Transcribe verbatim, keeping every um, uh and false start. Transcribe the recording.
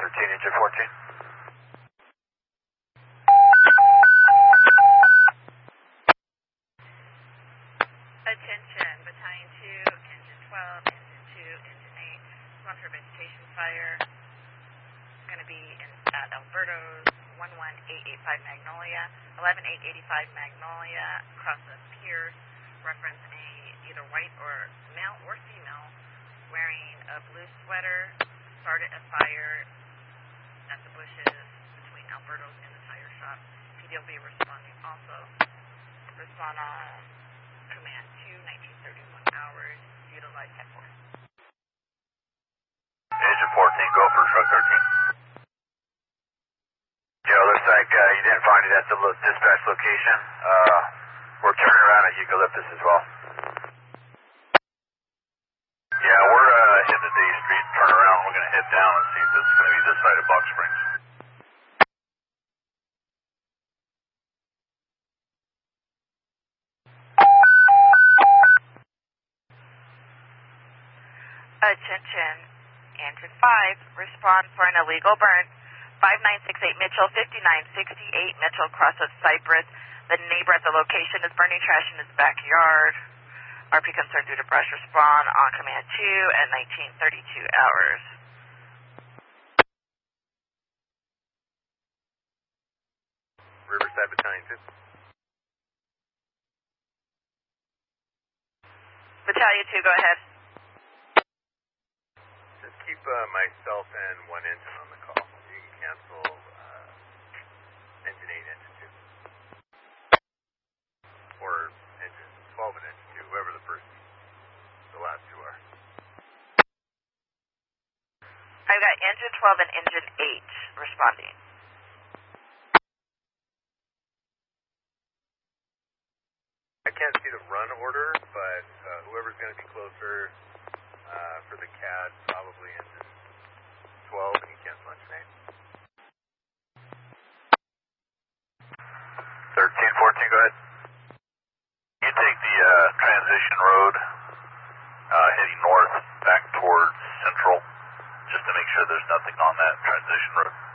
fourteen, engine fourteen. Attention, Battalion two, Engine twelve, Engine two, Engine eight, one for vegetation fire. Going to be in, at Alberto's one one eight eight five Magnolia, eleven eight eighty-five Magnolia, crosses Pierce, reference a either white or male or female wearing a blue sweater, started a fire at the bushes between Alberto's and the tire shop. P D will be responding also. Respond on command two, nineteen thirty-one hours, utilize ten four. Engine fourteen, go for truck thirteen. Yeah, looks like uh, you didn't find it at the lo dispatch location. Uh, we're turning around at Eucalyptus as well. Yeah, we're uh, heading to Day Street, turn around, we're going to head down and see if this is going to be this side of Box Springs. Attention, Engine five, respond for an illegal burn. five nine six eight Mitchell, fifty-nine sixty-eight Mitchell, cross of Cypress. The neighbor at the location is burning trash in his backyard. R P concerned due to brush. Respond on command two at nineteen thirty-two hours. Riverside Battalion two. Battalion two, go ahead. Just keep uh, myself and one engine on the call. You can cancel uh, engine eight, engine two. Or engine twelve and engine two, whoever the first, the last two are. I've got engine twelve and engine eight responding. I can't see the run order, but uh, whoever's going to be closer uh, for the C A D, probably engine twelve, and you cancel engine eight. thirteen, fourteen, go ahead. You take the uh, transition road uh, heading north back towards Central, just to make sure there's nothing on that transition road.